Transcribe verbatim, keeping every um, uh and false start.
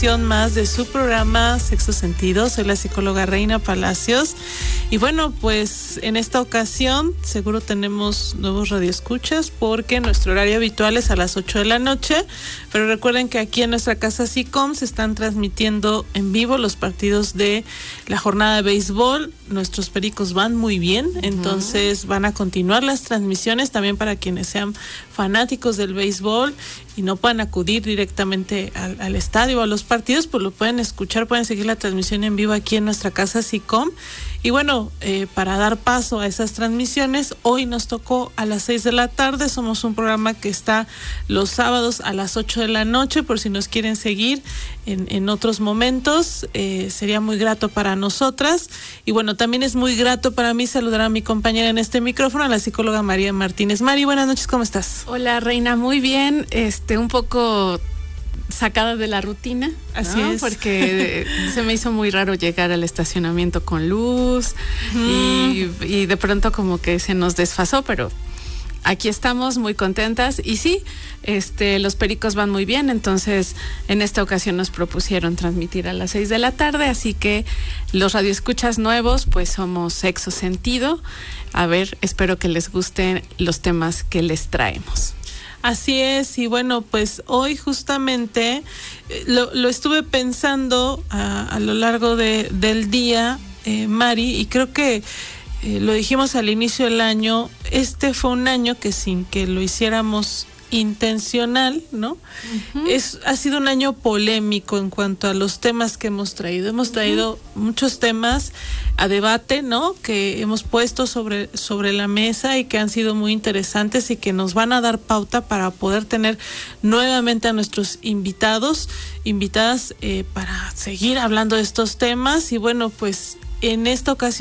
emisión más de su programa Sexto Sentido. Soy la psicóloga Reina Palacios. Y bueno, pues en esta ocasión seguro tenemos nuevos radioescuchas porque nuestro horario habitual es a las ocho de la noche. Pero recuerden que aquí en nuestra casa SICOM se están transmitiendo en vivo los partidos de la jornada de béisbol. Nuestros pericos van muy bien, entonces van a continuar las transmisiones también para quienes sean fanáticos del béisbol y no puedan acudir directamente al, al estadio o a los partidos, pues lo pueden escuchar, pueden seguir la transmisión en vivo aquí en nuestra casa SICOM. Y bueno, eh, para dar paso a esas transmisiones, hoy nos tocó a las seis de la tarde. Somos un programa que está los sábados a las ocho de la noche, por si nos quieren seguir en, en otros momentos, eh, sería muy grato para nosotras. Y bueno, también es muy grato para mí saludar a mi compañera en este micrófono, a la psicóloga María Martínez. Mari, buenas noches, ¿cómo estás? Hola, Reina, muy bien, este, un poco sacada de la rutina, así ¿no? es, porque se me hizo muy raro llegar al estacionamiento con luz uh-huh. y, y de pronto como que se nos desfasó, pero aquí estamos muy contentas y sí, este, los pericos van muy bien, entonces en esta ocasión nos propusieron transmitir a las seis de la tarde, así que los radioescuchas nuevos, pues somos Sexto Sentido. A ver, espero que les gusten los temas que les traemos. Así es, y bueno, pues hoy justamente eh, lo, lo estuve pensando a, a lo largo de, del día, eh, Mari, y creo que eh, lo dijimos al inicio del año, este fue un año que sin que lo hiciéramos intencional, ¿no? Uh-huh. Es, ha sido un año polémico en cuanto a los temas que hemos traído. Hemos traído uh-huh. muchos temas a debate, ¿no? Que hemos puesto sobre, sobre la mesa y que han sido muy interesantes y que nos van a dar pauta para poder tener nuevamente a nuestros invitados, invitadas eh, para seguir hablando de estos temas. Y bueno, pues en esta ocasión